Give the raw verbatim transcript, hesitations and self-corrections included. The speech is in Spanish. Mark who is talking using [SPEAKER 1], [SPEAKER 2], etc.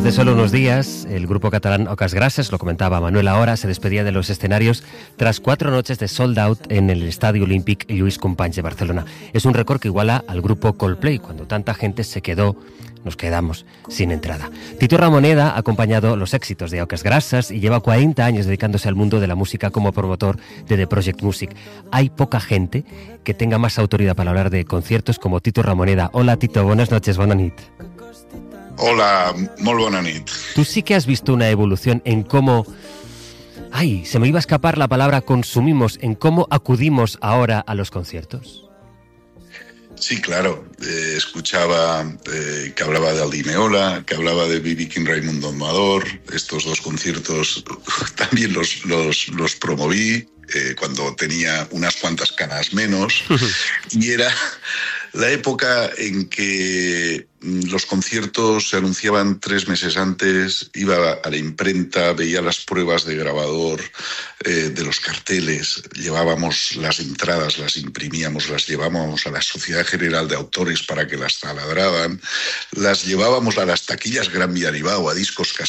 [SPEAKER 1] de solo unos días, el grupo catalán Oques Grasses, lo comentaba Manuel ahora, se despedía de los escenarios tras cuatro noches de sold out en el Estadio Olímpic Lluís Companys de Barcelona. Es un récord que iguala al grupo Coldplay, cuando tanta gente se quedó, nos quedamos sin entrada. Tito Ramoneda ha acompañado los éxitos de Oques Grasses y lleva cuarenta años dedicándose al mundo de la música como promotor de The Project Music. Hay poca gente que tenga más autoridad para hablar de conciertos como Tito Ramoneda. Hola Tito, buenas noches, bona nit.
[SPEAKER 2] Hola, molt bona nit.
[SPEAKER 1] Tú sí que has visto una evolución en cómo... Ay, se me iba a escapar la palabra consumimos, en cómo acudimos ahora a los conciertos.
[SPEAKER 2] Sí, claro. Eh, escuchaba eh, que hablaba de Aldimeola, que hablaba de B B King Raimundo Amador. Estos dos conciertos también los, los, los promoví eh, cuando tenía unas cuantas canas menos. Y era la época en que los conciertos se anunciaban tres meses antes, iba a la imprenta, veía las pruebas de grabador eh, de los carteles, llevábamos las entradas, las imprimíamos, las llevábamos a la Sociedad General de Autores para que las taladraban, las llevábamos a las taquillas Gran Vía Aribao, a Discos Casero,